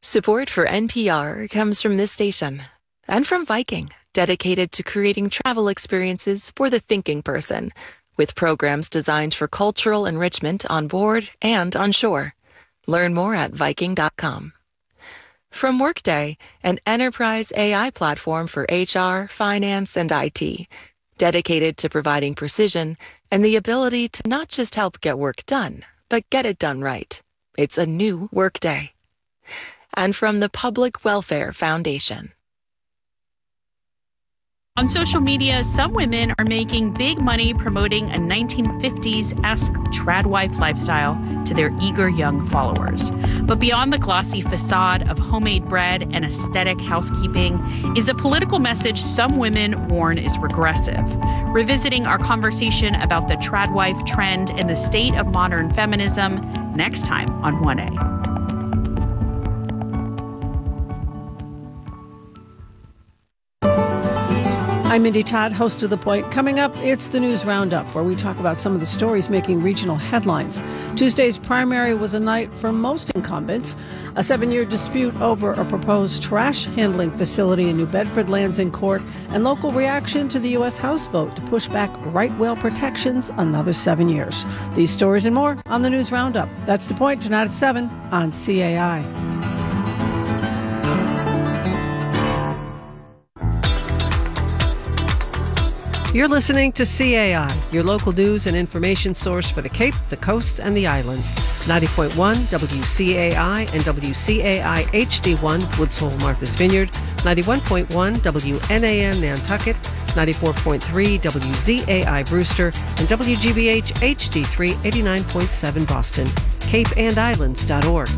Support for NPR comes from this station and from Viking, dedicated to creating travel experiences for the thinking person, with programs designed for cultural enrichment on board and on shore. Learn more at Viking.com. From Workday, an enterprise AI platform for HR, finance, and IT, dedicated to providing precision and the ability to not just help get work done, but get it done right. It's a new Workday. And from the Public Welfare Foundation. On social media, some women are making big money promoting a 1950s-esque tradwife lifestyle to their eager young followers. But beyond the glossy facade of homemade bread and aesthetic housekeeping is a political message some women warn is regressive. Revisiting our conversation about the tradwife trend and the state of modern feminism next time on 1A. I'm Mindy Todd, host of The Point. Coming up, it's the News Roundup, where we talk about some of the stories making regional headlines. Tuesday's primary was a night for most incumbents. A 7-year dispute over a proposed trash handling facility in New Bedford lands in court, and local reaction to the U.S. House vote to push back right whale protections another 7 years. These stories and more on the News Roundup. That's The Point, tonight at 7 on CAI. You're listening to CAI, your local news and information source for the Cape, the Coast, and the Islands. 90.1 WCAI and WCAI HD1 Woods Hole, Martha's Vineyard. 91.1 WNAN Nantucket. 94.3 WZAI Brewster. And WGBH HD3 89.7 Boston. CapeandIslands.org.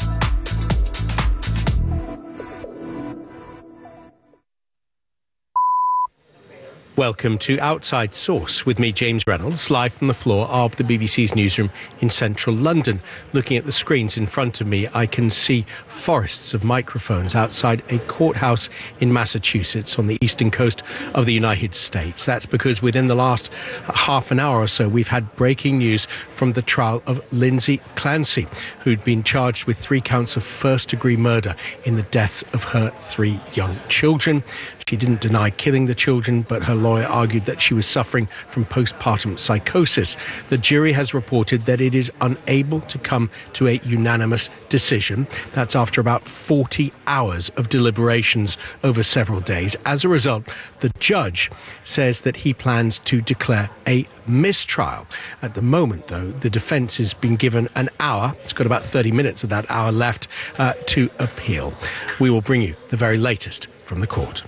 Welcome to Outside Source with me, James Reynolds, live from the floor of the BBC's newsroom in central London. Looking at the screens in front of me, I can see forests of microphones outside a courthouse in Massachusetts on the eastern coast of the United States. That's because within the last half an hour or so, we've had breaking news from the trial of Lindsay Clancy, who'd been charged with 3 counts of first-degree murder in the deaths of her 3 young children. She didn't deny killing the children, but her lawyer argued that she was suffering from postpartum psychosis. The jury has reported that it is unable to come to a unanimous decision. That's after about 40 hours of deliberations over several days. As a result, the judge says that he plans to declare a mistrial. At the moment, though, the defence has been given an hour. It's got about 30 minutes of that hour left to appeal. We will bring you the very latest from the court.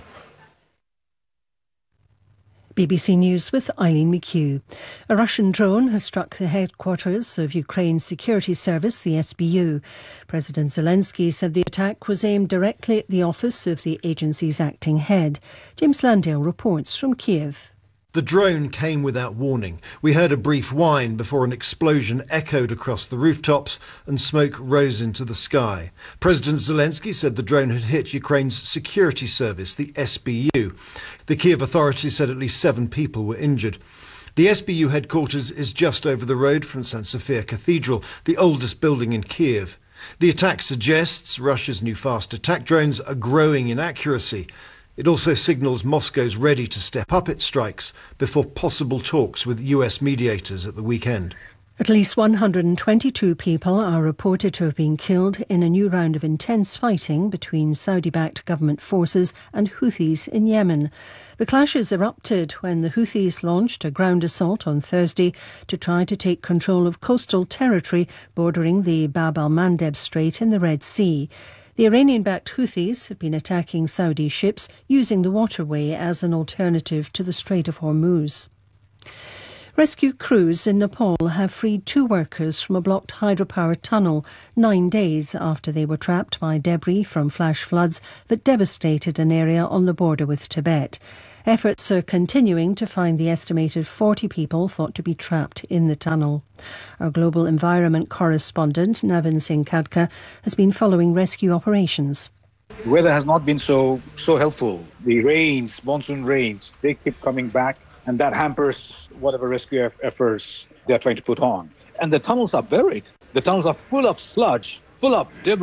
BBC News with Eileen McHugh. A Russian drone has struck the headquarters of Ukraine's security service, the SBU. President Zelensky said the attack was aimed directly at the office of the agency's acting head. James Landale reports from Kiev. The drone came without warning. We heard a brief whine before an explosion echoed across the rooftops and smoke rose into the sky. President Zelensky said the drone had hit Ukraine's security service, the SBU. The Kiev authorities said at least 7 people were injured. The SBU headquarters is just over the road from St. Sophia Cathedral, the oldest building in Kiev. The attack suggests Russia's new fast attack drones are growing in accuracy. It also signals Moscow's ready to step up its strikes before possible talks with US mediators at the weekend. At least 122 people are reported to have been killed in a new round of intense fighting between Saudi-backed government forces and Houthis in Yemen. The clashes erupted when the Houthis launched a ground assault on Thursday to try to take control of coastal territory bordering the Bab al-Mandeb Strait in the Red Sea. The Iranian-backed Houthis have been attacking Saudi ships using the waterway as an alternative to the Strait of Hormuz. Rescue crews in Nepal have freed 2 workers from a blocked hydropower tunnel 9 days after they were trapped by debris from flash floods that devastated an area on the border with Tibet. Efforts are continuing to find the estimated 40 people thought to be trapped in the tunnel. Our global environment correspondent, Navin Singh Khadka, has been following rescue operations. The weather has not been so helpful. The rains, monsoon rains, they keep coming back, and that hampers whatever rescue efforts they're trying to put on. And the tunnels are buried. The tunnels are full of sludge, full of debris.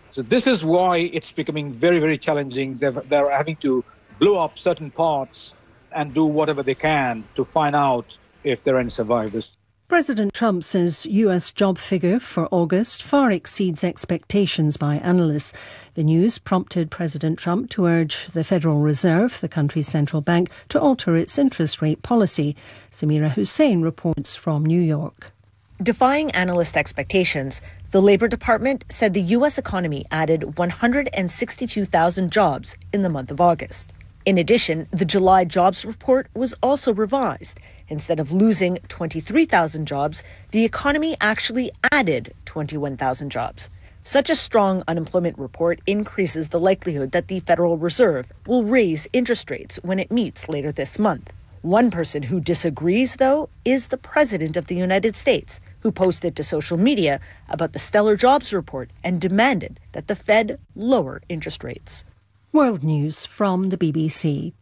So this is why it's becoming very, very challenging. They're having to blow up certain parts and do whatever they can to find out if there are any survivors. President Trump says US job figure for August far exceeds expectations by analysts. The news prompted President Trump to urge the Federal Reserve, the country's central bank, to alter its interest rate policy. Samira Hussain reports from New York. Defying analyst expectations, the Labour Department said the US economy added 162,000 jobs in the month of August. In addition, the July jobs report was also revised. Instead of losing 23,000 jobs, the economy actually added 21,000 jobs. Such a strong unemployment report increases the likelihood that the Federal Reserve will raise interest rates when it meets later this month. One person who disagrees, though, is the President of the United States, who posted to social media about the stellar jobs report and demanded that the Fed lower interest rates. World News from the BBC.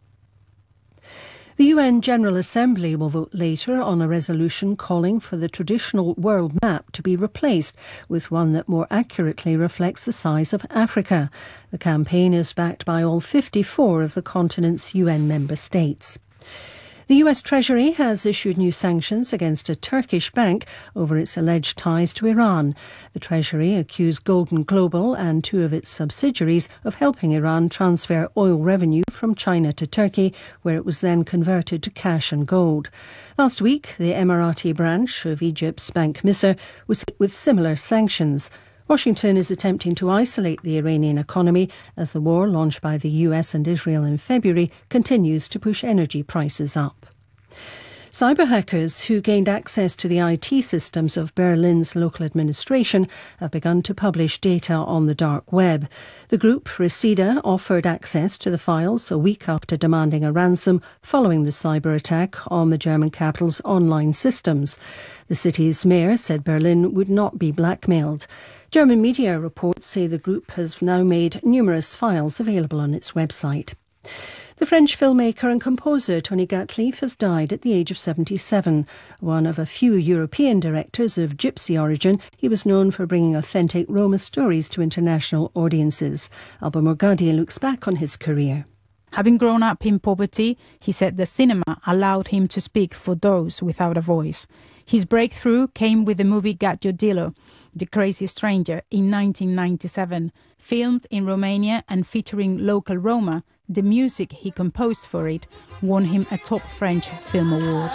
The UN General Assembly will vote later on a resolution calling for the traditional world map to be replaced with one that more accurately reflects the size of Africa. The campaign is backed by all 54 of the continent's UN member states. The US Treasury has issued new sanctions against a Turkish bank over its alleged ties to Iran. The Treasury accused Golden Global and two of its subsidiaries of helping Iran transfer oil revenue from China to Turkey, where it was then converted to cash and gold. Last week, the Emirati branch of Egypt's Bank Misr was hit with similar sanctions. Washington is attempting to isolate the Iranian economy as the war launched by the US and Israel in February continues to push energy prices up. Cyber hackers who gained access to the IT systems of Berlin's local administration have begun to publish data on the dark web. The group, Reseda, offered access to the files a week after demanding a ransom following the cyber attack on the German capital's online systems. The city's mayor said Berlin would not be blackmailed. German media reports say the group has now made numerous files available on its website. The French filmmaker and composer Tony Gatliff has died at the age of 77. One of a few European directors of gypsy origin, he was known for bringing authentic Roma stories to international audiences. Alba Morgadi looks back on his career. Having grown up in poverty, he said the cinema allowed him to speak for those without a voice. His breakthrough came with the movie Gadjodilo, The Crazy Stranger, in 1997. Filmed in Romania and featuring local Roma, the music he composed for it won him a top French film award.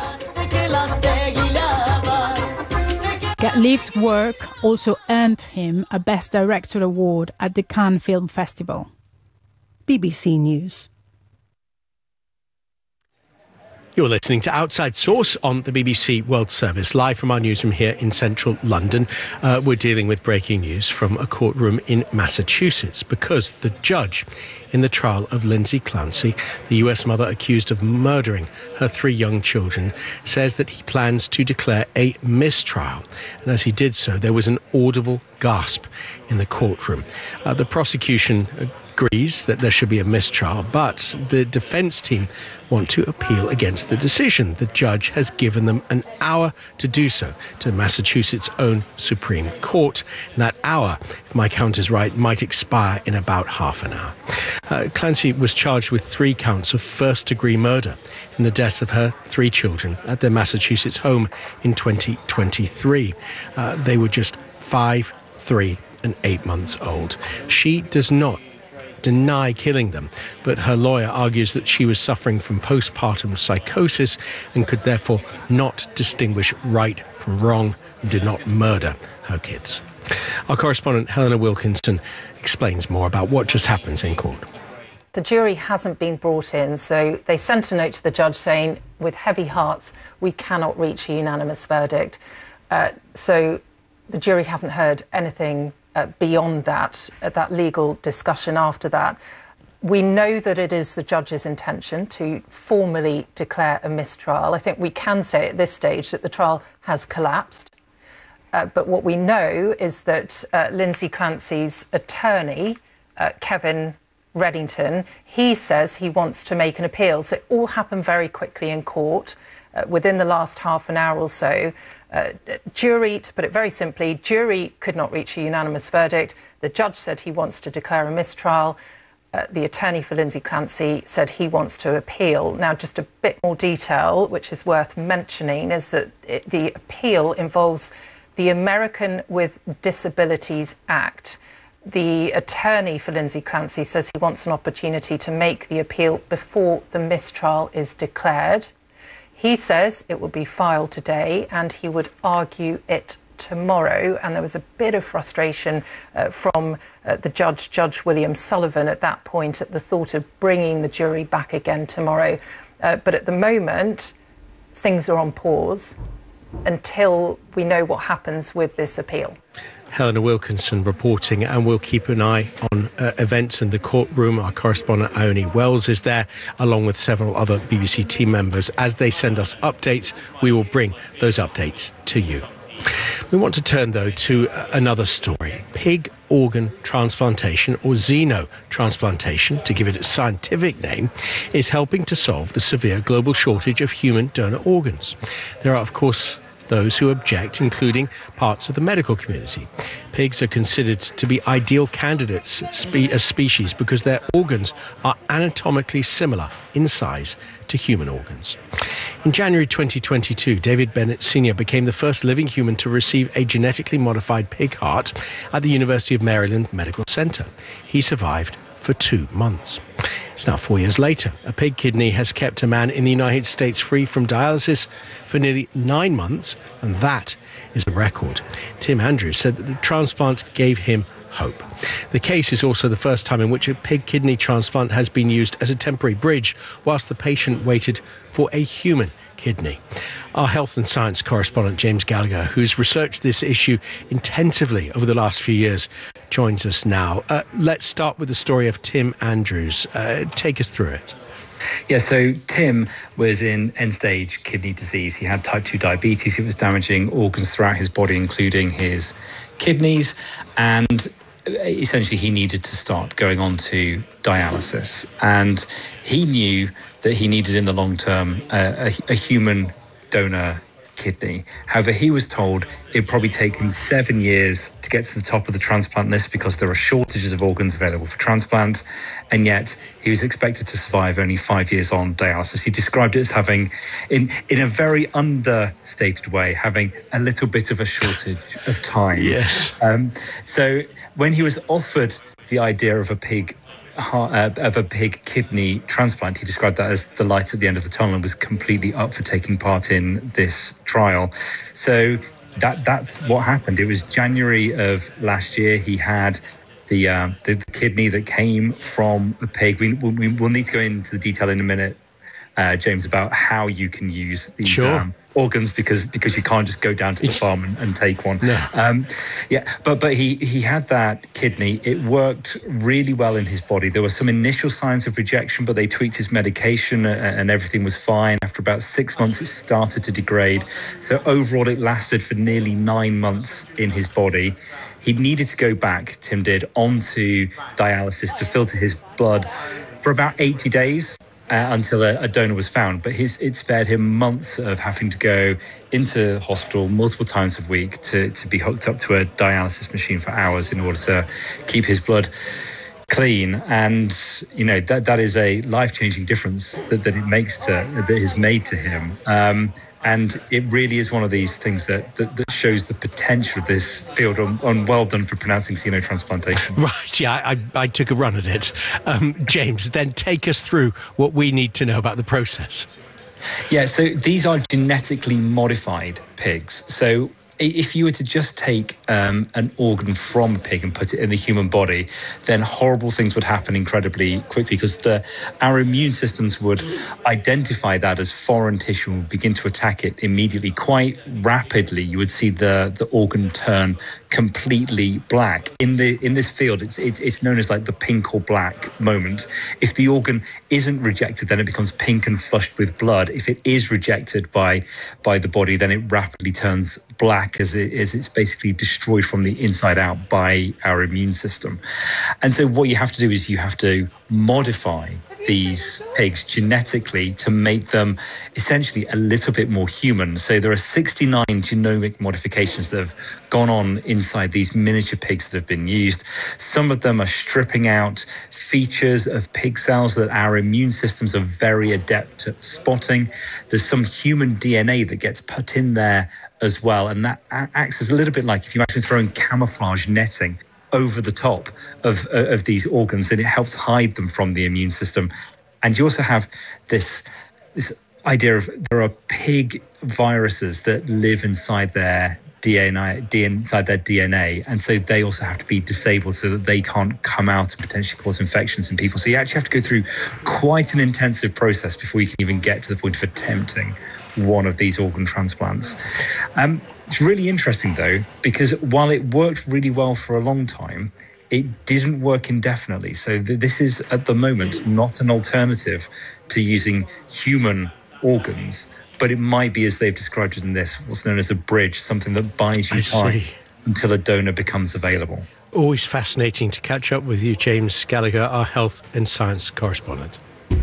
Gatliff's work also earned him a Best Director award at the Cannes Film Festival. BBC News. You're listening to Outside Source on the BBC World Service, live from our newsroom here in central London. We're dealing with breaking news from a courtroom in Massachusetts because the judge in the trial of Lindsay Clancy, the US mother accused of murdering her 3 young children, says that he plans to declare a mistrial. And as he did so, there was an audible gasp in the courtroom. The prosecution agrees that there should be a mistrial, but the defence team want to appeal against the decision. The judge has given them an hour to do so to Massachusetts' own Supreme Court. And that hour, if my count is right, might expire in about half an hour. Clancy was charged with 3 counts of first-degree murder in the deaths of her 3 children at their Massachusetts home in 2023. They were just 5, 3 and 8 months old. She does not deny killing them, but her lawyer argues that she was suffering from postpartum psychosis and could therefore not distinguish right from wrong and did not murder her kids. Our correspondent Helena Wilkinson explains more about what just happens in court. The jury hasn't been brought in, so they sent a note to the judge saying, with heavy hearts, we cannot reach a unanimous verdict. So the jury haven't heard anything beyond that legal discussion after that. We know that it is the judge's intention to formally declare a mistrial. I think we can say at this stage that the trial has collapsed. But what we know is that Lindsay Clancy's attorney, Kevin Reddington, he says he wants to make an appeal. So it all happened very quickly in court. within the last half an hour or so. Jury, to put it very simply, jury could not reach a unanimous verdict. The judge said he wants to declare a mistrial. The attorney for Lindsay Clancy said he wants to appeal. Now, just a bit more detail, which is worth mentioning, is that the appeal involves the American with Disabilities Act. The attorney for Lindsay Clancy says he wants an opportunity to make the appeal before the mistrial is declared. He says it will be filed today and he would argue it tomorrow. And there was a bit of frustration from the judge, Judge William Sullivan, at that point at the thought of bringing the jury back again tomorrow. But at the moment, things are on pause until we know what happens with this appeal. Helena Wilkinson reporting, and we'll keep an eye on events in the courtroom. Our correspondent Ione Wells is there, along with several other BBC team members. As they send us updates, we will bring those updates to you. We want to turn, though, to another story. Pig organ transplantation, or xenotransplantation, to give it its scientific name, is helping to solve the severe global shortage of human donor organs. There are, of course, those who object, including parts of the medical community. Pigs are considered to be ideal candidates as species because their organs are anatomically similar in size to human organs. In January 2022, David Bennett Sr. became the first living human to receive a genetically modified pig heart at the University of Maryland Medical Center. He survived for 2 months. It's now 4 years later. A pig kidney has kept a man in the United States free from dialysis for nearly 9 months, and that is the record. Tim Andrews said that the transplant gave him hope. The case is also the first time in which a pig kidney transplant has been used as a temporary bridge whilst the patient waited for a human kidney. Our health and science correspondent James Gallagher, who's researched this issue intensively over the last few years, joins us now. Let's start with the story of Tim Andrews. Take us through it. Yeah, so Tim was in end-stage kidney disease. He had type 2 diabetes. It was damaging organs throughout his body, including his kidneys, and essentially he needed to start going on to dialysis. And he knew that he needed in the long term a human donor kidney. However, he was told it'd probably take him 7 years to get to the top of the transplant list because there are shortages of organs available for transplant, and yet he was expected to survive only 5 years on dialysis. He described it as having, in a very understated way, having a little bit of a shortage of time. Yes. So when he was offered the idea of a pig kidney transplant, he described that as the light at the end of the tunnel and was completely up for taking part in this trial. So that's what happened. It was January of last year. He had the kidney that came from a pig. We'll need to go into the detail in a minute, James, about how you can use these organs, because you can't just go down to the farm and take one. No. But he had that kidney. It worked really well in his body. There were some initial signs of rejection, but they tweaked his medication and everything was fine. After about 6 months, it started to degrade. So overall, it lasted for nearly 9 months in his body. He needed to go back, Tim did, onto dialysis to filter his blood for about 80 days. Until a donor was found. But it spared him months of having to go into hospital multiple times a week to be hooked up to a dialysis machine for hours in order to keep his blood clean. And, you know, that is a life-changing difference that it makes that is made to him. And it really is one of these things that shows the potential of this field, and well done for pronouncing xenotransplantation. Right, yeah, I took a run at it. James, then take us through what we need to know about the process. Yeah, so these are genetically modified pigs. So if you were to just take an organ from a pig and put it in the human body, then horrible things would happen incredibly quickly, because our immune systems would identify that as foreign tissue and would begin to attack it immediately. Quite rapidly, you would see the organ turn completely black. In this field, it's known as like the pink or black moment. If the organ isn't rejected, then it becomes pink and flushed with blood. If it is rejected by the body, then it rapidly turns black as it's basically destroyed from the inside out by our immune system. And so what you have to do is you have to modify these pigs genetically to make them essentially a little bit more human. So there are 69 genomic modifications that have gone on inside these miniature pigs that have been used. Some of them are stripping out features of pig cells that our immune systems are very adept at spotting. There's some human DNA that gets put in there as well, and that acts as a little bit like if you imagine throwing camouflage netting over the top of these organs, and it helps hide them from the immune system. And you also have this idea of there are pig viruses that live inside their DNA, and so they also have to be disabled so that they can't come out and potentially cause infections in people. So you actually have to go through quite an intensive process before you can even get to the point of attempting one of these organ transplants. It's really interesting, though, because while it worked really well for a long time, it didn't work indefinitely. So this is, at the moment, not an alternative to using human organs, but it might be, as they've described it in this, what's known as a bridge, something that buys you time until a donor becomes available. Always fascinating to catch up with you, James Gallagher, our health and science correspondent.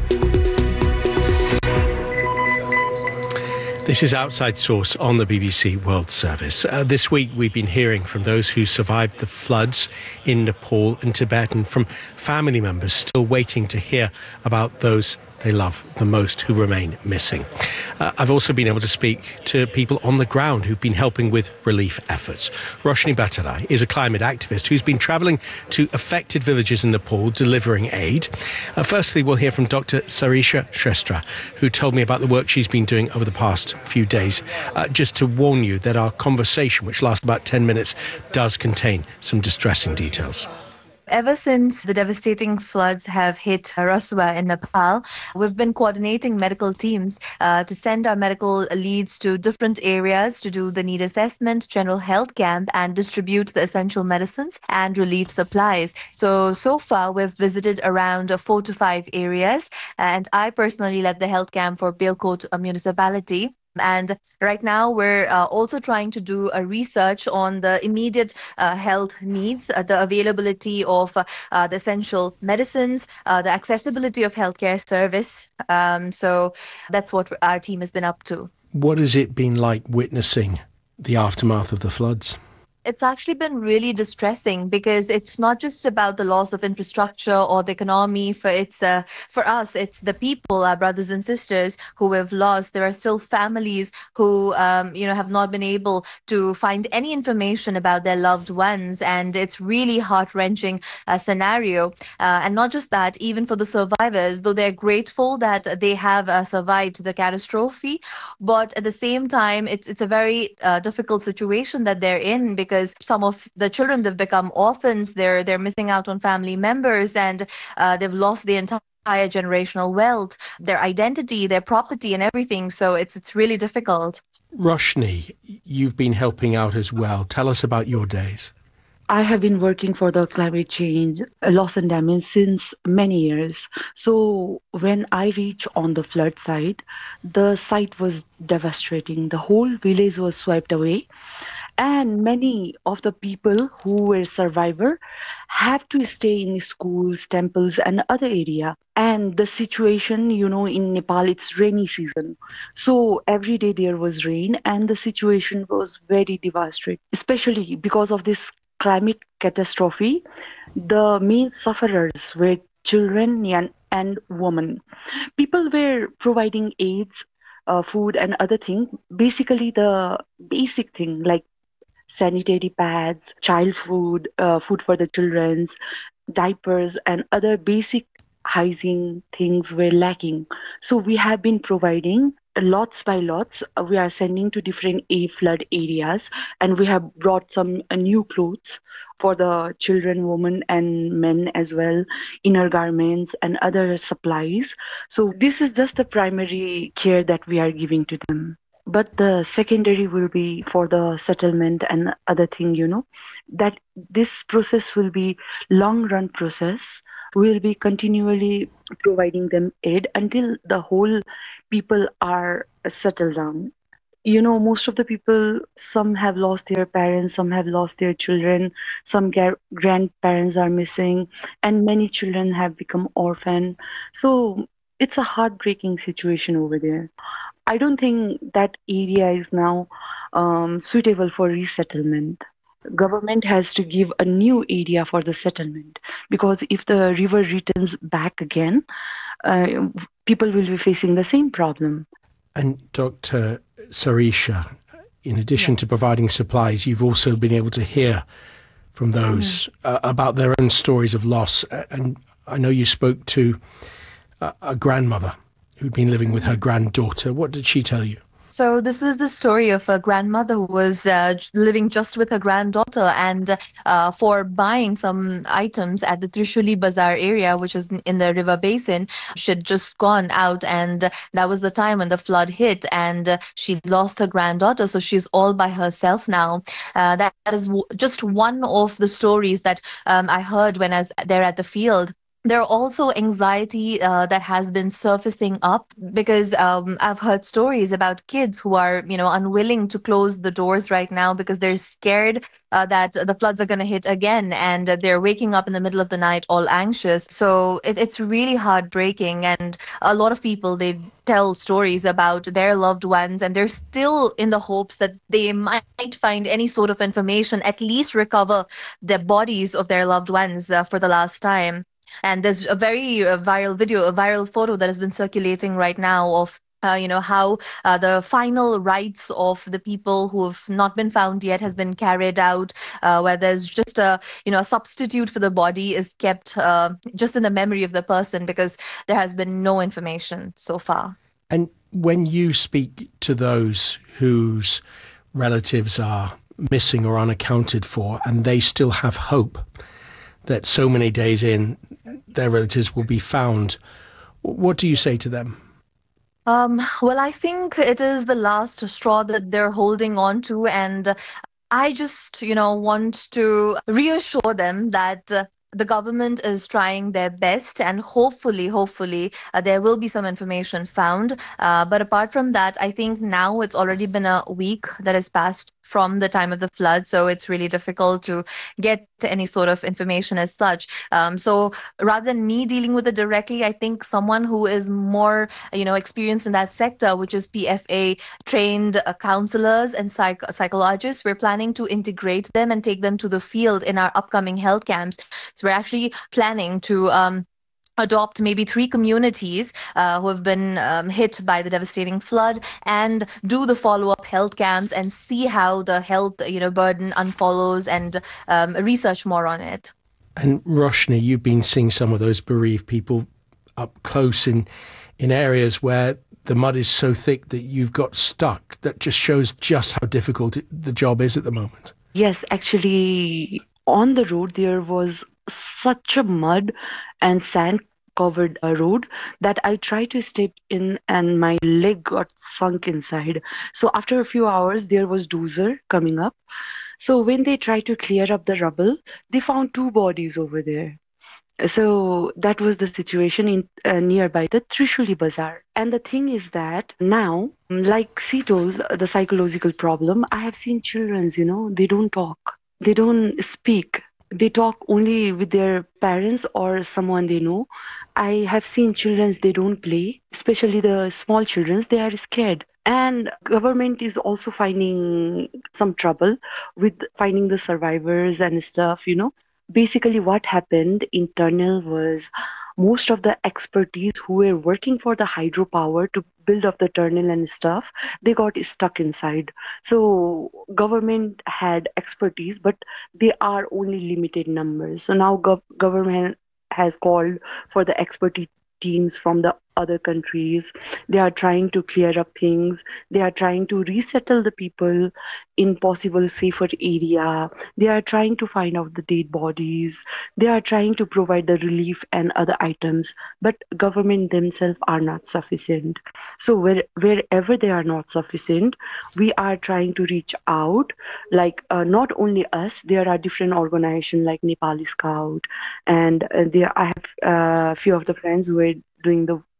This is Outside Source on the BBC World Service. This week we've been hearing from those who survived the floods in Nepal and Tibet, and from family members still waiting to hear about those they love the most who remain missing. I've also been able to speak to people on the ground who've been helping with relief efforts. Roshni Bhattarai is a climate activist who's been travelling to affected villages in Nepal delivering aid. Firstly, we'll hear from Dr. Sarisha Shrestha, who told me about the work she's been doing over the past few days. Just to warn you that our conversation, which lasts about 10 minutes, does contain some distressing details. Ever since the devastating floods have hit Raswa in Nepal, we've been coordinating medical teams to send our medical leads to different areas to do the need assessment, general health camp, and distribute the essential medicines and relief supplies. So far, we've visited around 4 to 5 areas, and I personally led the health camp for Belkot municipality. And right now, we're also trying to do a research on the immediate health needs, the availability of the essential medicines, the accessibility of healthcare service. So that's what our team has been up to. What has it been like witnessing the aftermath of the floods? It's actually been really distressing because it's not just about the loss of infrastructure or the economy. For us, it's the people, our brothers and sisters who we've lost. There are still families who, have not been able to find any information about their loved ones, and it's really heart-wrenching scenario. And not just that, even for the survivors, though they're grateful that they have survived the catastrophe, but at the same time, it's a very difficult situation that they're in, because some of the children, they've become orphans, they're missing out on family members, and they've lost the entire generational wealth, their identity, their property, and everything. So it's really difficult. Roshni, you've been helping out as well. Tell us about your days. I have been working for the climate change, loss and damage since many years. So when I reached on the flood site, the site was devastating. The whole village was swept away. And many of the people who were survivors have to stay in schools, temples, and other area. And the situation, in Nepal, it's rainy season. So every day there was rain, and the situation was very devastating, especially because of this climate catastrophe. The main sufferers were children and women. People were providing aids, food, and other things. Basically, the basic thing like sanitary pads, child food, food for the children's, diapers, and other basic hygiene things were lacking. So we have been providing lots by lots. We are sending to different flood areas, and we have brought some new clothes for the children, women, and men as well, inner garments and other supplies. So this is just the primary care that we are giving to them. But the secondary will be for the settlement and other thing, that this process will be long-run process. We will be continually providing them aid until the whole people are settled down. Most of the people, some have lost their parents, some have lost their children, some grandparents are missing, and many children have become orphan. So it's a heartbreaking situation over there. I don't think that area is now suitable for resettlement. Government has to give a new area for the settlement, because if the river returns back again, people will be facing the same problem. And Dr. Sarisha, in addition to providing supplies, you've also been able to hear from those about their own stories of loss. And I know you spoke to a grandmother who'd been living with her granddaughter. What did she tell you? So this was the story of a grandmother who was living just with her granddaughter, and for buying some items at the Trishuli Bazaar area, which is in the river basin, she had just gone out, and that was the time when the flood hit, and she lost her granddaughter. So she's all by herself now. That is just one of the stories that I heard when I was there at the field. There are also anxiety that has been surfacing up, because I've heard stories about kids who are, unwilling to close the doors right now because they're scared that the floods are going to hit again, and they're waking up in the middle of the night all anxious. So it's really heartbreaking, and a lot of people, they tell stories about their loved ones, and they're still in the hopes that they might find any sort of information, at least recover the bodies of their loved ones for the last time. And there's a very viral video, a viral photo that has been circulating right now of how the final rites of the people who have not been found yet has been carried out, where there's just a substitute for the body is kept just in the memory of the person, because there has been no information so far. And when you speak to those whose relatives are missing or unaccounted for, and they still have hope that so many days in, their relatives will be found, what do you say to them? Well, I think it is the last straw that they're holding on to, and I just, want to reassure them that the government is trying their best, and hopefully, there will be some information found. But apart from that, I think now it's already been a week that has passed from the time of the flood, so it's really difficult to get any sort of information as such. So rather than me dealing with it directly, I think someone who is more, experienced in that sector, which is PFA trained counselors and psychologists, we're planning to integrate them and take them to the field in our upcoming health camps. So we're actually planning to adopt maybe 3 communities who have been hit by the devastating flood, and do the follow-up health camps and see how the health burden unfollows, and research more on it. And Roshni, you've been seeing some of those bereaved people up close in areas where the mud is so thick that you've got stuck. That just shows just how difficult the job is at the moment. Yes, actually, on the road there was such a mud and sand covered road that I tried to step in and my leg got sunk inside. So after a few hours, there was dozer coming up. So when they tried to clear up the rubble, they found 2 bodies over there. So that was the situation in nearby the Trishuli Bazaar. And the thing is that now, like she told, the psychological problem, I have seen children, they don't talk. They don't speak. They talk only with their parents or someone they know. I have seen children, they don't play, especially the small children, they are scared. And government is also finding some trouble with finding the survivors and stuff, Basically what happened in tunnel was most of the expertise who were working for the hydropower to build up the tunnel and stuff, they got stuck inside. So government had expertise, but they are only limited numbers. So now government has called for the expertise teams from the other countries. They are trying to clear up things. They are trying to resettle the people in possible safer area. They are trying to find out the dead bodies. They are trying to provide the relief and other items, but government themselves are not sufficient. So wherever they are not sufficient, we are trying to reach out, like not only us, there are different organizations like Nepali Scout, and I have a few of the friends who are doing the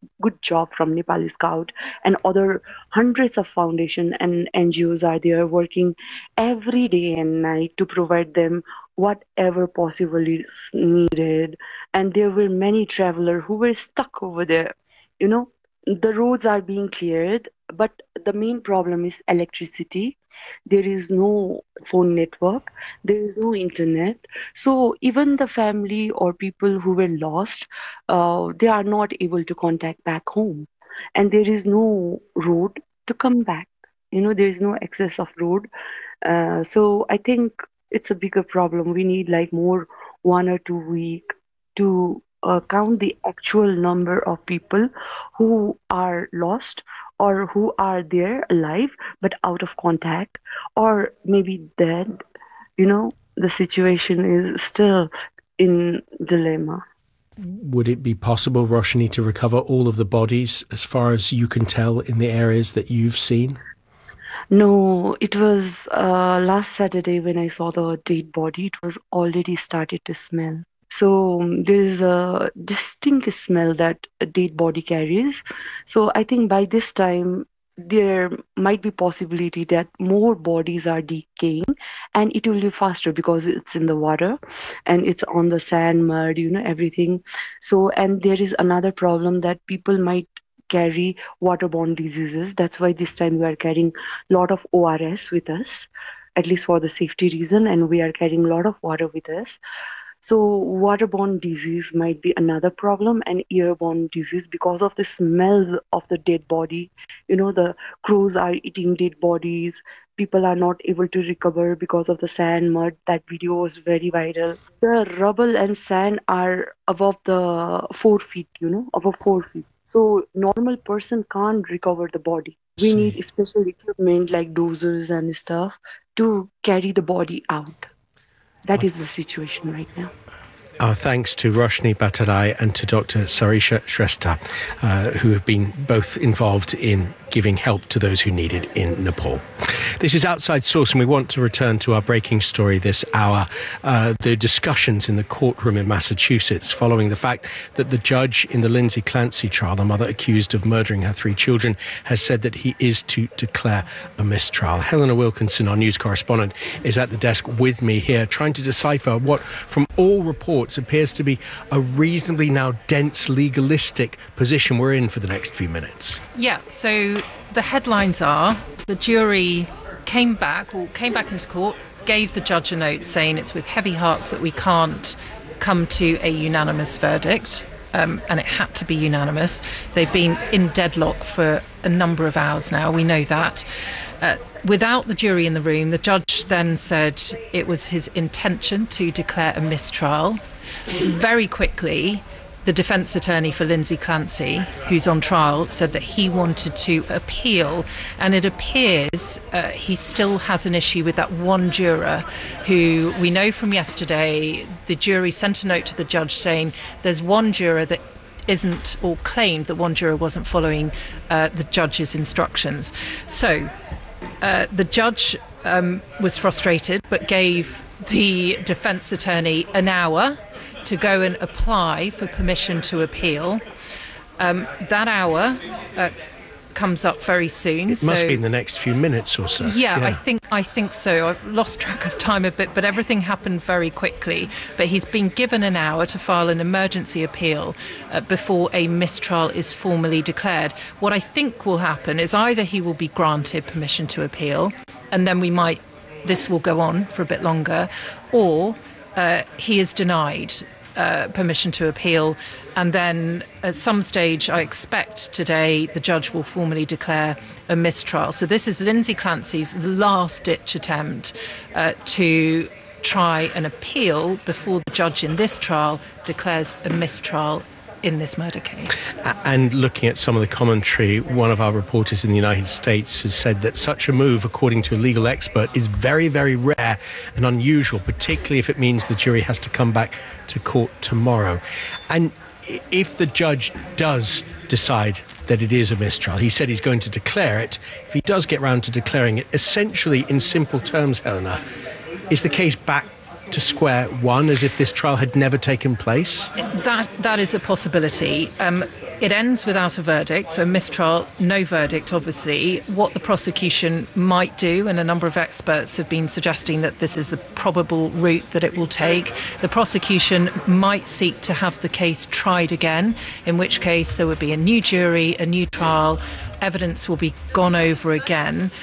good job from Nepali Scout and other hundreds of foundations and NGOs are there working every day and night to provide them whatever possible is needed. And there were many travelers who were stuck over there. The roads are being cleared, but the main problem is electricity. There is no phone network. There is no internet. So even the family or people who were lost, they are not able to contact back home. And there is no road to come back. There is no access of road. So I think it's a bigger problem. We need like more 1 or 2 weeks to count the actual number of people who are lost or who are there alive but out of contact or maybe dead. The situation is still in dilemma. Would it be possible, Roshni, to recover all of the bodies as far as you can tell in the areas that you've seen? No, it was last Saturday when I saw the dead body, it was already started to smell. So there is a distinct smell that a dead body carries. So I think by this time, there might be possibility that more bodies are decaying and it will be faster because it's in the water and it's on the sand, mud, everything. So, and there is another problem that people might carry waterborne diseases. That's why this time we are carrying a lot of ORS with us, at least for the safety reason, and we are carrying a lot of water with us. So waterborne disease might be another problem, and airborne disease because of the smells of the dead body. The crows are eating dead bodies. People are not able to recover because of the sand, mud. That video was very viral. The rubble and sand are above the 4 feet, above 4 feet. So normal person can't recover the body. We need special equipment like dozers and stuff to carry the body out. That is the situation right now. Our thanks to Roshni Bhattarai and to Dr. Sarisha Shrestha, who have been both involved in giving help to those who need it in Nepal. This is Outside Source, and we want to return to our breaking story this hour, the discussions in the courtroom in Massachusetts following the fact that the judge in the Lindsay Clancy trial, the mother accused of murdering her 3 children, has said that he is to declare a mistrial. Helena Wilkinson, our news correspondent, is at the desk with me here trying to decipher what, from all reports, appears to be a reasonably now dense legalistic position we're in for the next few minutes. Yeah, so the headlines are the jury came back into court, gave the judge a note saying it's with heavy hearts that we can't come to a unanimous verdict, and it had to be unanimous. They've been in deadlock for a number of hours now, we know that. Without the jury in the room, the judge then said it was his intention to declare a mistrial. Very quickly, the defence attorney for Lindsay Clancy, who's on trial, said that he wanted to appeal, and it appears he still has an issue with that one juror who we know from yesterday, the jury sent a note to the judge saying there's one juror that isn't, or claimed that one juror wasn't following the judge's instructions. So the judge was frustrated but gave the defence attorney an hour to go and apply for permission to appeal. That hour comes up very soon. It must be in the next few minutes or so. Yeah. I think so. I've lost track of time a bit, but everything happened very quickly. But he's been given an hour to file an emergency appeal before a mistrial is formally declared. What I think will happen is either he will be granted permission to appeal, and then this will go on for a bit longer, or he is denied permission to appeal, and then at some stage, I expect today, the judge will formally declare a mistrial. So this is Lindsay Clancy's last-ditch attempt to try and appeal before the judge in this trial declares a mistrial in this murder case. And looking at some of the commentary, one of our reporters in the United States has said that such a move, according to a legal expert, is very, very rare and unusual, particularly if it means the jury has to come back to court tomorrow. And if the judge does decide that it is a mistrial, he said he's going to declare it. If he does get round to declaring it, essentially, in simple terms, Helena, is the case back to square one, as if this trial had never taken place? That is a possibility. It ends without a verdict, so mistrial, no verdict, obviously. What the prosecution might do, and a number of experts have been suggesting that this is the probable route that it will take, the prosecution might seek to have the case tried again, in which case there would be a new jury, a new trial, evidence will be gone over again.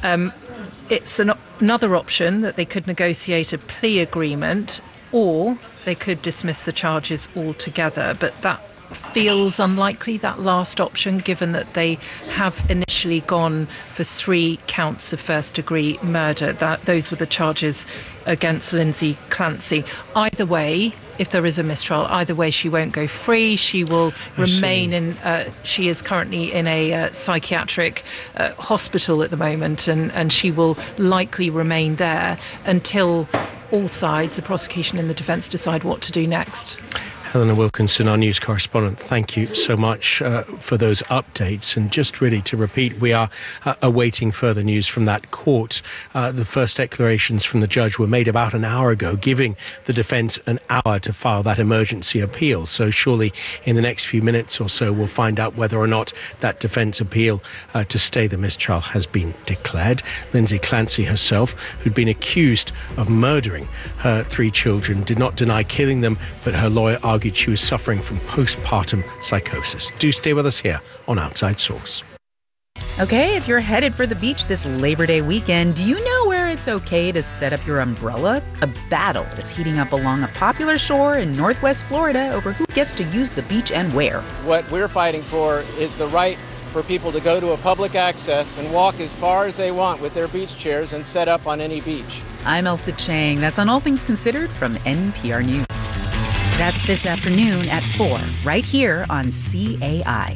It's another option that they could negotiate a plea agreement, or they could dismiss the charges altogether, but that feels unlikely, that last option, given that they have initially gone for 3 counts of first-degree murder. Those were the charges against Lindsay Clancy. Either way, if there is a mistrial, either way she won't go free. She will remain in, she is currently in a psychiatric hospital at the moment, and she will likely remain there until all sides, the prosecution and the defence, decide what to do next. Helena Wilkinson, our news correspondent, thank you so much for those updates. And just really to repeat, we are awaiting further news from that court. The first declarations from the judge were made about an hour ago, giving the defence an hour to file that emergency appeal. So surely in the next few minutes or so, we'll find out whether or not that defence appeal to stay the mistrial has been declared. Lindsay Clancy herself, who'd been accused of murdering her 3 children, did not deny killing them, but her lawyer argued she was suffering from postpartum psychosis. Do stay with us here on Outside Source. Okay, if you're headed for the beach this Labor Day weekend, do you know where it's okay to set up your umbrella? A battle is heating up along a popular shore in Northwest Florida over who gets to use the beach and where. What we're fighting for is the right for people to go to a public access and walk as far as they want with their beach chairs and set up on any beach. I'm Elsa Chang. That's on All Things Considered from NPR News. That's this afternoon at 4, right here on CAI.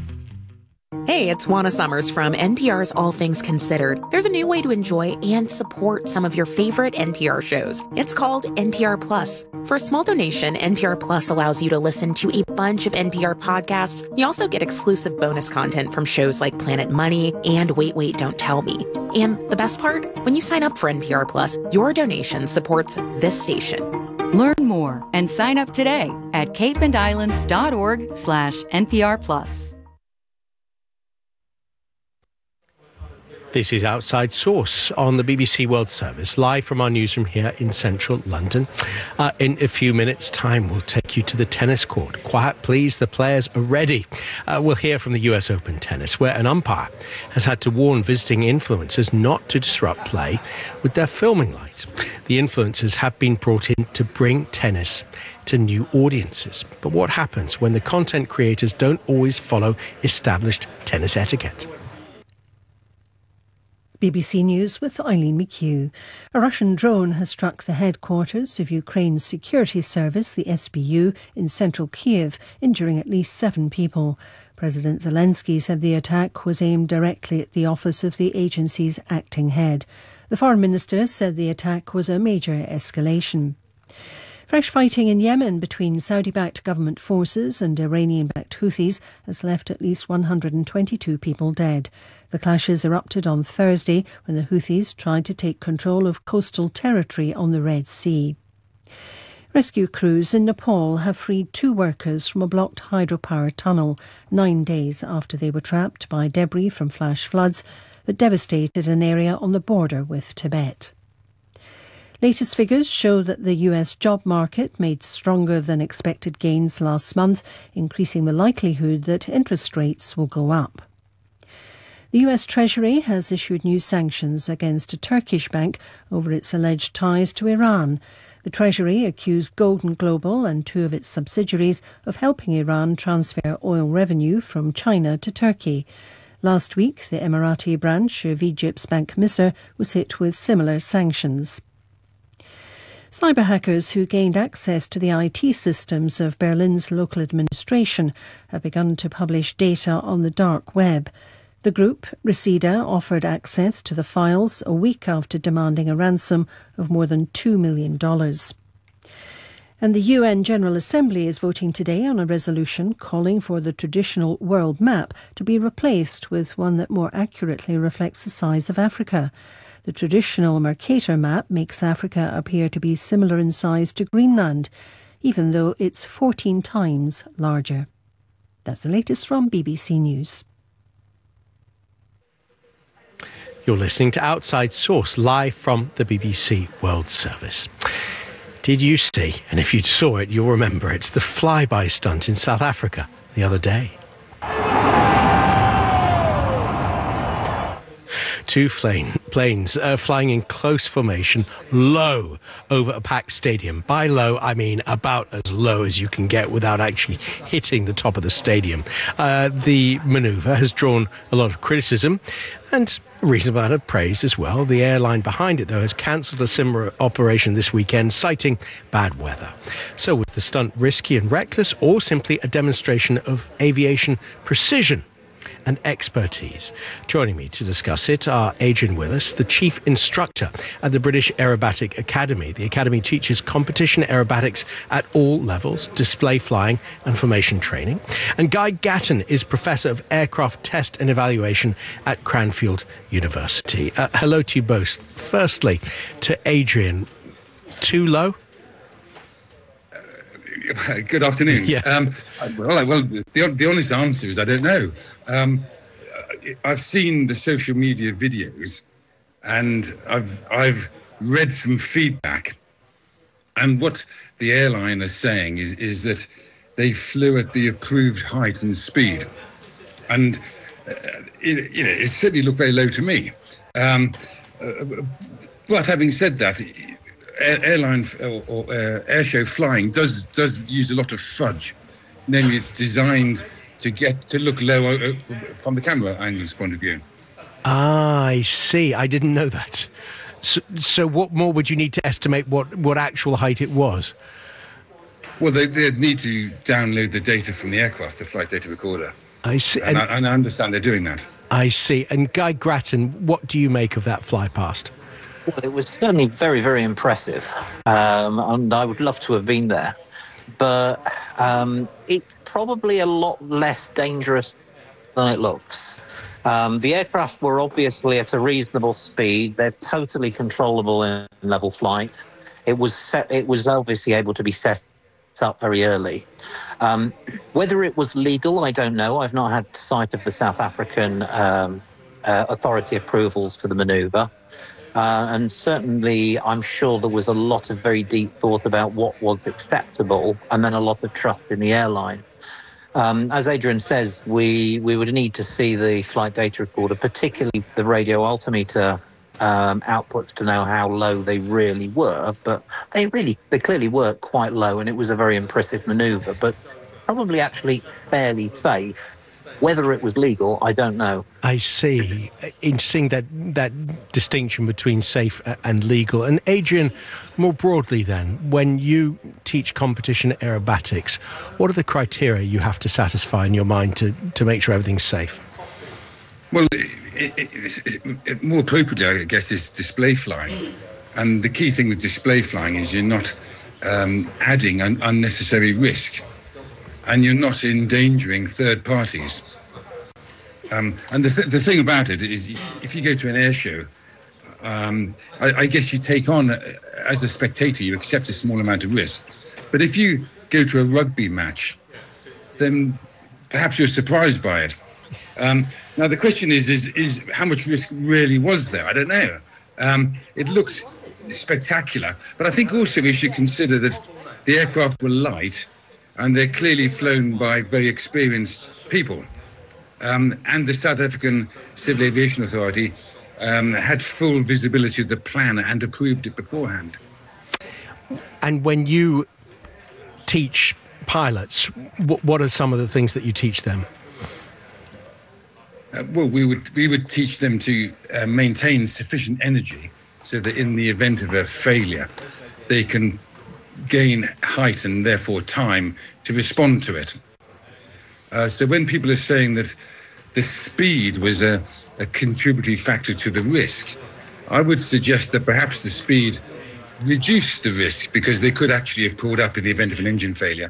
Hey, it's Juana Summers from NPR's All Things Considered. There's a new way to enjoy and support some of your favorite NPR shows. It's called NPR Plus. For a small donation, NPR Plus allows you to listen to a bunch of NPR podcasts. You also get exclusive bonus content from shows like Planet Money and Wait, Wait, Don't Tell Me. And the best part? When you sign up for NPR Plus, your donation supports this station. Learn more and sign up today at capeandislands.org/NPR Plus. This is Outside Source on the BBC World Service, live from our newsroom here in central London. In a few minutes' time, we'll take you to the tennis court. Quiet, please, the players are ready. We'll hear from the US Open Tennis, where an umpire has had to warn visiting influencers not to disrupt play with their filming light. The influencers have been brought in to bring tennis to new audiences. But what happens when the content creators don't always follow established tennis etiquette? BBC News with Eileen McHugh. A Russian drone has struck the headquarters of Ukraine's security service, the SBU, in central Kiev, injuring at least 7 people. President Zelensky said the attack was aimed directly at the office of the agency's acting head. The foreign minister said the attack was a major escalation. Fresh fighting in Yemen between Saudi-backed government forces and Iranian-backed Houthis has left at least 122 people dead. The clashes erupted on Thursday when the Houthis tried to take control of coastal territory on the Red Sea. Rescue crews in Nepal have freed 2 workers from a blocked hydropower tunnel 9 days after they were trapped by debris from flash floods that devastated an area on the border with Tibet. Latest figures show that the US job market made stronger than expected gains last month, increasing the likelihood that interest rates will go up. The US Treasury has issued new sanctions against a Turkish bank over its alleged ties to Iran. The Treasury accused Golden Global and 2 of its subsidiaries of helping Iran transfer oil revenue from China to Turkey. Last week, the Emirati branch of Egypt's Bank Misr was hit with similar sanctions. Cyber hackers who gained access to the IT systems of Berlin's local administration have begun to publish data on the dark web. The group, Reseda, offered access to the files a week after demanding a ransom of more than $2 million. And the UN General Assembly is voting today on a resolution calling for the traditional world map to be replaced with one that more accurately reflects the size of Africa. The traditional Mercator map makes Africa appear to be similar in size to Greenland, even though it's 14 times larger. That's the latest from BBC News. You're listening to Outside Source, live from the BBC World Service. Did you see, and if you saw it, you'll remember it's the flyby stunt in South Africa the other day. Two planes flying in close formation, low over a packed stadium. By low, I mean about as low as you can get without actually hitting the top of the stadium. The manoeuvre has drawn a lot of criticism and a reasonable amount of praise as well. The airline behind it, though, has cancelled a similar operation this weekend, citing bad weather. So was the stunt risky and reckless, or simply a demonstration of aviation precision and expertise? Joining me to discuss it are Adrian Willis, the Chief Instructor at the British Aerobatic Academy. The Academy teaches competition aerobatics at all levels, display flying and formation training. And Guy Gatton is Professor of Aircraft Test and Evaluation at Cranfield University. Hello to you both. Firstly, to Adrian, too low? Good afternoon. Yeah. Well, the honest answer is I don't know. I've seen the social media videos, and I've read some feedback. And what the airline is saying is that they flew at the approved height and speed, and it certainly looked very low to me. But having said that, airline or airshow flying does use a lot of fudge. Namely, it's designed to look low from the camera angle's point of view. Ah, I see. I didn't know that. So what more would you need to estimate what actual height it was? Well, they'd need to download the data from the aircraft, the flight data recorder. I see. And I understand they're doing that. I see. And Guy Gatton, what do you make of that fly past? Well, it was certainly very, very impressive, and I would love to have been there. But it's probably a lot less dangerous than it looks. The aircraft were obviously at a reasonable speed. They're totally controllable in level flight. It was obviously able to be set up very early. Whether it was legal, I don't know. I've not had sight of the South African authority approvals for the manoeuvre. And certainly, I'm sure there was a lot of very deep thought about what was acceptable, and then a lot of trust in the airline. As Adrian says, we would need to see the flight data recorder, particularly the radio altimeter outputs, to know how low they really were. But they clearly were quite low, and it was a very impressive manoeuvre, but probably actually fairly safe. Whether it was legal, I don't know. I see. Interesting that distinction between safe and legal. And Adrian, more broadly then, when you teach competition aerobatics, what are the criteria you have to satisfy in your mind to make sure everything's safe? Well, more appropriately, I guess, is display flying. And the key thing with display flying is you're not adding an unnecessary risk, and you're not endangering third parties. And the thing about it is, if you go to an air show, I guess you take on, as a spectator, you accept a small amount of risk. But if you go to a rugby match, then perhaps you're surprised by it. Now, the question is how much risk really was there? I don't know. It looked spectacular. But I think also we should consider that the aircraft were light, and they're clearly flown by very experienced people. And the South African Civil Aviation Authority had full visibility of the plan and approved it beforehand. And when you teach pilots, what are some of the things that you teach them? Well, we would teach them to maintain sufficient energy so that in the event of a failure, they can gain height and therefore time to respond to it. So when people are saying that the speed was a contributory factor to the risk, I would suggest that perhaps the speed reduced the risk, because they could actually have pulled up in the event of an engine failure.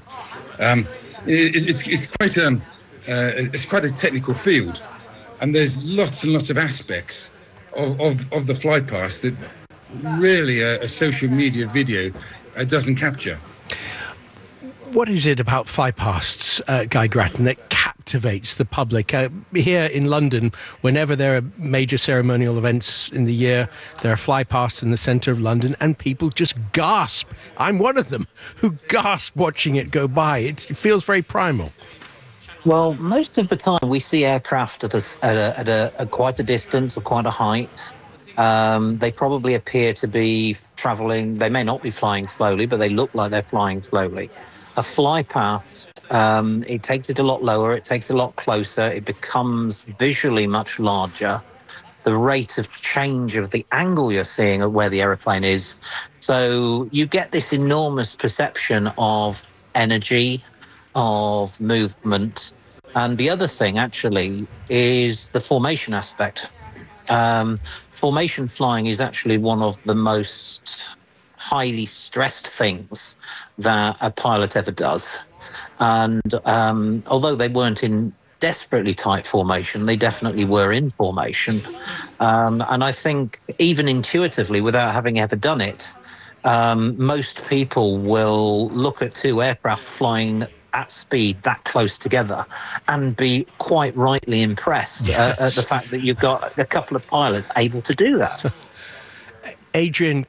It's quite a technical field, and there's lots and lots of aspects of the flight past that really a social media video doesn't capture. What is it about flypasts, Guy Gatton, that captivates the public. Here in London, whenever there are major ceremonial events in the year, there are flypasts in the centre of London, and people just gasp. I'm one of them who gasp watching it go by. It feels very primal. Well, most of the time we see aircraft at a quite a distance or quite a height. They probably appear to be travelling. They may not be flying slowly, but they look like they're flying slowly. A flypast, it takes it a lot lower. It takes it a lot closer. It becomes visually much larger. The rate of change of the angle you're seeing of where the aeroplane is. So you get this enormous perception of energy, of movement. And the other thing, actually, is the formation aspect. Formation flying is actually one of the most highly stressed things that a pilot ever does. And although they weren't in desperately tight formation, they definitely were in formation. And I think even intuitively, without having ever done it, most people will look at two aircraft flying at speed that close together and be quite rightly impressed at the fact that you've got a couple of pilots able to do that. Adrian,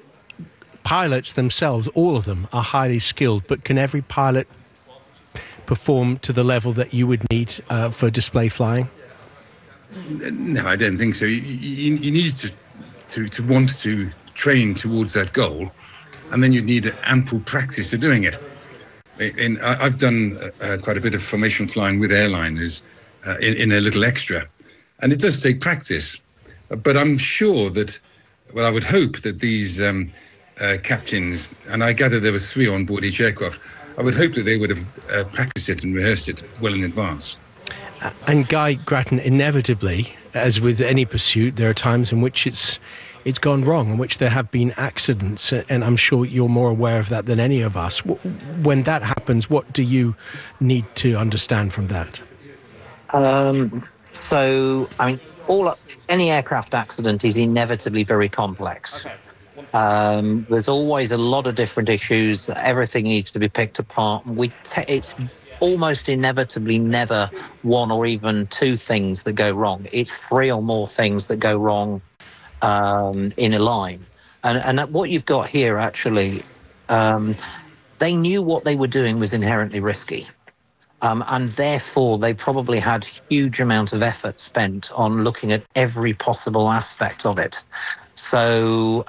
pilots themselves, all of them, are highly skilled, but can every pilot perform to the level that you would need for display flying? No, I don't think so. You need to want to train towards that goal, and then you need ample practice of doing it. I've done quite a bit of formation flying with airliners in a little extra, and it does take practice. But I'm sure that, well, I would hope that these captains, and I gather there was 3 on board each aircraft, I would hope that they would have practiced it and rehearsed it well in advance. And Guy Grattan, inevitably, as with any pursuit, there are times in which it's gone wrong, in which there have been accidents, and I'm sure you're more aware of that than any of us. When that happens, what do you need to understand from that? So, I mean, any aircraft accident is inevitably very complex. There's always a lot of different issues. Everything needs to be picked apart. It's almost inevitably never one or even 2 things that go wrong. It's 3 or more things that go wrong in a line. And what you've got here, actually, they knew what they were doing was inherently risky. And therefore, they probably had huge amount of effort spent on looking at every possible aspect of it. So,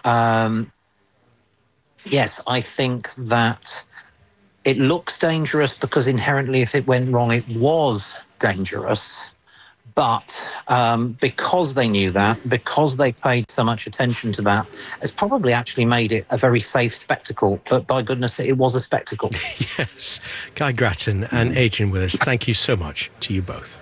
yes, I think that it looks dangerous because inherently, if it went wrong, it was dangerous. But because they knew that, because they paid so much attention to that, it's probably actually made it a very safe spectacle. But by goodness, it was a spectacle. Yes. Guy Grattan and Adrian Willis, thank you so much to you both.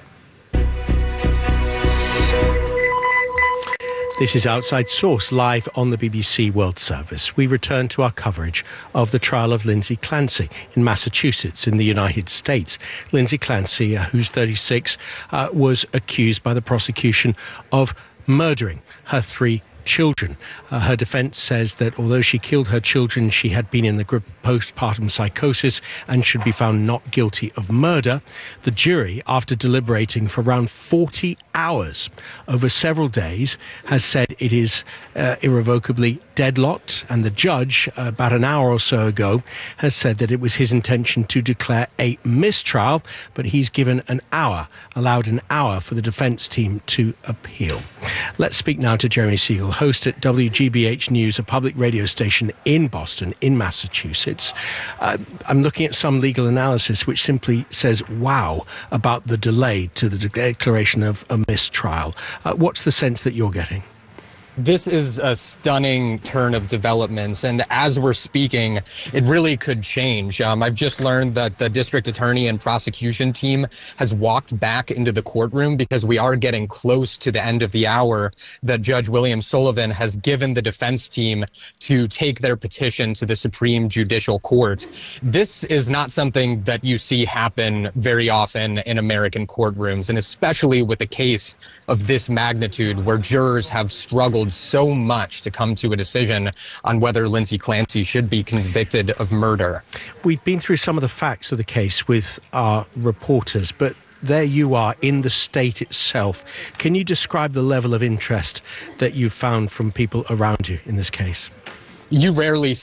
This is Outside Source, live on the BBC World Service. We return to our coverage of the trial of Lindsay Clancy in Massachusetts in the United States. Lindsay Clancy, who's 36, was accused by the prosecution of murdering her 3 children. Her defence says that although she killed her children, she had been in the grip of postpartum psychosis and should be found not guilty of murder. The jury, after deliberating for around 40 hours over several days, has said it is irrevocably deadlocked, and the judge, about an hour or so ago, has said that it was his intention to declare a mistrial, but he's given allowed an hour for the defence team to appeal. Let's speak now to Jeremy Siegel, host at WGBH News, a public radio station in Boston, in Massachusetts. I'm looking at some legal analysis which simply says, wow, about the delay to the declaration of a mistrial. What's the sense that you're getting? This is a stunning turn of developments, and as we're speaking, it really could change. I've just learned that the district attorney and prosecution team has walked back into the courtroom because we are getting close to the end of the hour that Judge William Sullivan has given the defense team to take their petition to the Supreme Judicial Court. This is not something that you see happen very often in American courtrooms, and especially with a case of this magnitude where jurors have struggled so much to come to a decision on whether Lindsay Clancy should be convicted of murder. We've been through some of the facts of the case with our reporters, but there you are in the state itself. Can you describe the level of interest that you've found from people around you in this case? You rarely